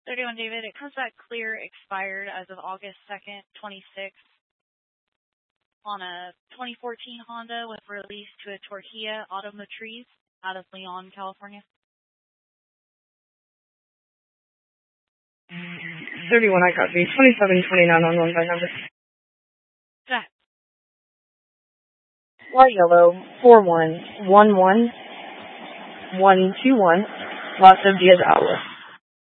31 David, it comes back clear, expired as of August 2nd, 26, on a 2014 Honda with release to a Tortilla Automotriz out of Leon, California. 31, I copy. 2729 on one by number. That. Light yellow, 4111121, Los Diaz Outlet.